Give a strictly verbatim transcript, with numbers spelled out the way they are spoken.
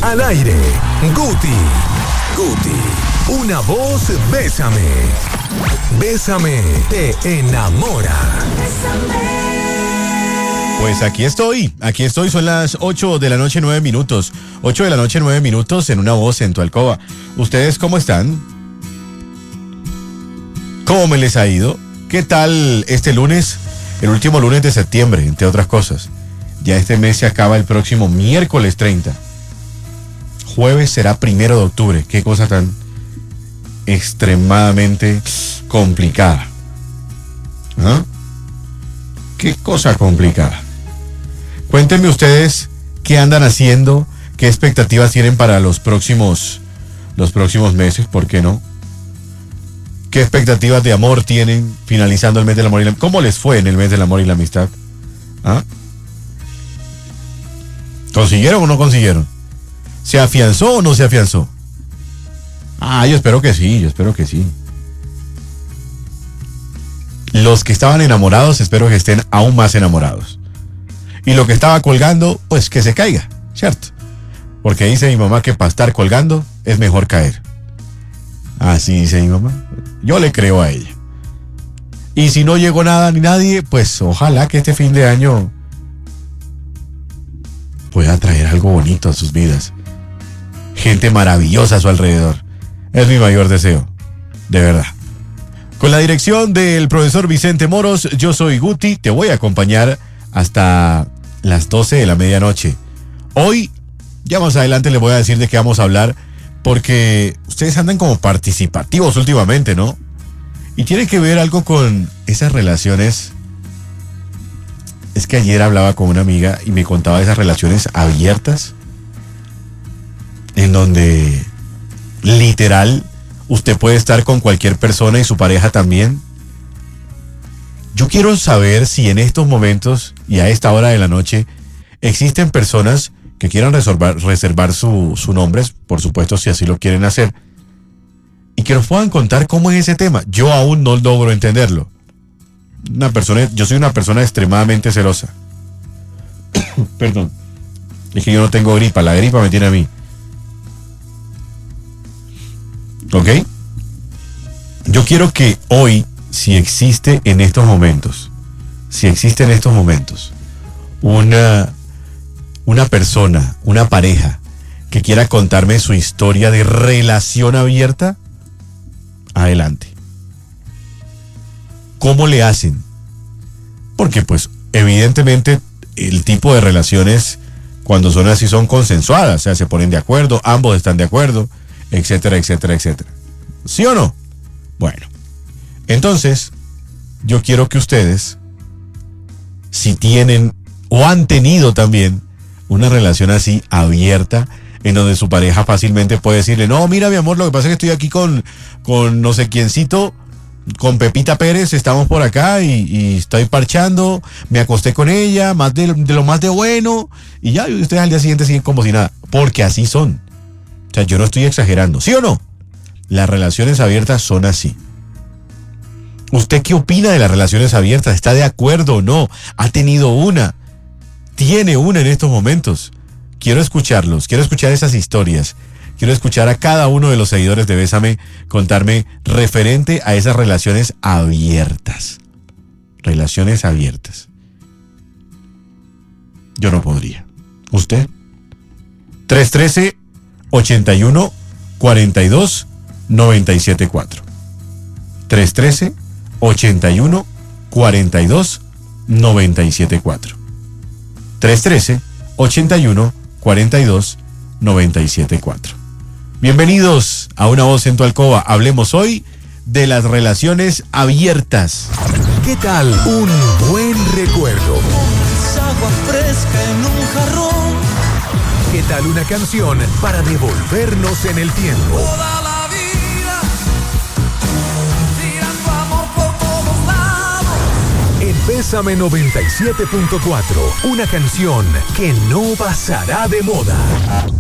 al aire. Guti. Guti. Una voz, bésame. Bésame, te enamora. Pues aquí estoy, aquí estoy, son las ocho de la noche, nueve minutos. ocho de la noche, nueve minutos en Una Voz en tu alcoba. ¿Ustedes cómo están? ¿Cómo me les ha ido? ¿Qué tal este lunes? El último lunes de septiembre, entre otras cosas. Ya este mes se acaba el próximo miércoles treinta. Jueves será primero de octubre. Qué cosa tan extremadamente complicada. ¿Ah? Qué cosa complicada. Cuéntenme ustedes qué andan haciendo, qué expectativas tienen para los próximos, los próximos meses, ¿por qué no? ¿Qué expectativas de amor tienen finalizando el mes del amor y la amistad? ¿Cómo les fue en el mes del amor y la amistad? ¿Ah? ¿Consiguieron o no consiguieron? ¿Se afianzó o no se afianzó? Ah, yo espero que sí, yo espero que sí. Los que estaban enamorados, espero que estén aún más enamorados. Y lo que estaba colgando, pues que se caiga, ¿cierto? Porque dice mi mamá que para estar colgando es mejor caer. Así dice mi mamá. Yo le creo a ella. Y si no llegó nada ni nadie, pues ojalá que este fin de año pueda traer algo bonito a sus vidas. Gente maravillosa a su alrededor. Es mi mayor deseo, de verdad. Con la dirección del profesor Vicente Moros, yo soy Guti, te voy a acompañar hasta las doce de la medianoche. Hoy, ya más adelante les voy a decir de qué vamos a hablar, porque ustedes andan como participativos últimamente, ¿no? Y tiene que ver algo con esas relaciones. Es que ayer hablaba con una amiga y me contaba de esas relaciones abiertas, en donde literal usted puede estar con cualquier persona y su pareja también. Yo quiero saber si en estos momentos y a esta hora de la noche existen personas que quieran reservar, reservar su, su nombre, por supuesto si así lo quieren hacer, y que nos puedan contar cómo es ese tema. Yo aún no logro entenderlo. Una persona, yo soy una persona extremadamente celosa. Perdón. Es que yo no tengo gripa, la gripa me tiene a mí. ¿Ok? Yo quiero que hoy, si existe en estos momentos, si existe en estos momentos una, una persona, una pareja que quiera contarme su historia de relación abierta, adelante. ¿Cómo le hacen? Porque pues evidentemente el tipo de relaciones cuando son así son consensuadas, o sea, se ponen de acuerdo, ambos están de acuerdo, etcétera, etcétera, etcétera. ¿Sí o no? Bueno, entonces yo quiero que ustedes, si tienen o han tenido también una relación así abierta, en donde su pareja fácilmente puede decirle, no, mira mi amor, lo que pasa es que estoy aquí con, con no sé quiéncito, con Pepita Pérez, estamos por acá y, y estoy parchando, me acosté con ella, más de, de lo más de bueno, y ya, y ustedes al día siguiente siguen como si nada, porque así son. O sea, yo no estoy exagerando, ¿sí o no? Las relaciones abiertas son así. ¿Usted qué opina de las relaciones abiertas? ¿Está de acuerdo o no? ¿Ha tenido una? ¿Tiene una en estos momentos? Quiero escucharlos, quiero escuchar esas historias. Quiero escuchar a cada uno de los seguidores de Bésame contarme referente a esas relaciones abiertas. Relaciones abiertas. Yo no podría. ¿Usted? tres uno tres, ochenta y uno, cuarenta y dos, noventa y siete cuatro. tres uno tres, ochenta y uno, cuarenta y dos, noventa y siete cuatro. tres uno tres, ochenta y uno, cuarenta y dos, noventa y siete cuatro. Bienvenidos a Una Voz en tu alcoba. Hablemos hoy de las relaciones abiertas. ¿Qué tal un buen recuerdo? Agua fresca en un jarrón. ¿Qué tal una canción para devolvernos en el tiempo? Toda la vida tirando amor por todos lados. En Bésame noventa y siete punto cuatro, una canción que no pasará de moda.